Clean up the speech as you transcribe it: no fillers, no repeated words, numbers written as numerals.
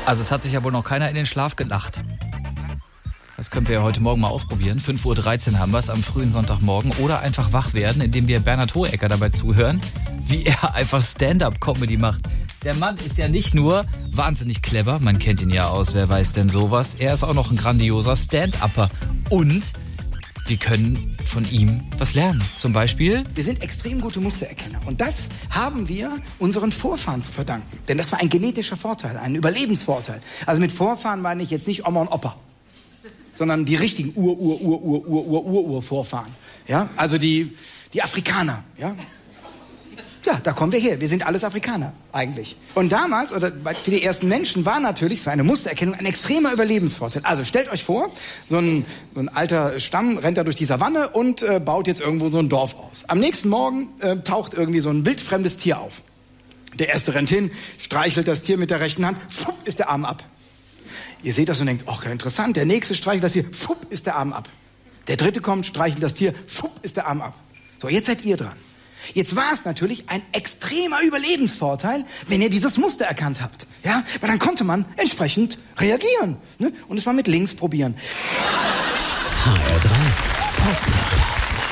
Also es hat sich ja wohl noch keiner in den Schlaf gelacht. Das können wir ja heute Morgen mal ausprobieren. 5.13 Uhr haben wir es am frühen Sonntagmorgen. Oder einfach wach werden, indem wir Bernhard Hohecker dabei zuhören, wie er einfach Stand-up-Comedy macht. Der Mann ist ja nicht nur wahnsinnig clever, man kennt ihn ja aus, wer weiß denn sowas. Er ist auch noch ein grandioser Stand-Upper. Und wir können von ihm was lernen. Zum Beispiel... Wir sind extrem gute Mustererkenner. Und das haben wir unseren Vorfahren zu verdanken. Denn das war ein genetischer Vorteil, ein Überlebensvorteil. Also mit Vorfahren meine ich jetzt nicht Oma und Opa, sondern die richtigen Urvorfahren. Ja, also die Afrikaner. Ja, da kommen wir her. Wir sind alles Afrikaner eigentlich. Und damals, oder für die ersten Menschen, war natürlich so eine Mustererkennung ein extremer Überlebensvorteil. Also stellt euch vor, so ein alter Stamm rennt da durch die Savanne und baut jetzt irgendwo so ein Dorf aus. Am nächsten Morgen taucht irgendwie so ein wildfremdes Tier auf. Der erste rennt hin, streichelt das Tier mit der rechten Hand, fupp, ist der Arm ab. Ihr seht das und denkt, ach, interessant, der nächste streichelt das Tier, fupp, ist der Arm ab. Der dritte kommt, streichelt das Tier, fupp, ist der Arm ab. So, jetzt seid ihr dran. Jetzt war es natürlich ein extremer Überlebensvorteil, wenn ihr dieses Muster erkannt habt. Ja, weil dann konnte man entsprechend reagieren. Ne? Und es mal mit links probieren. HR3 Pop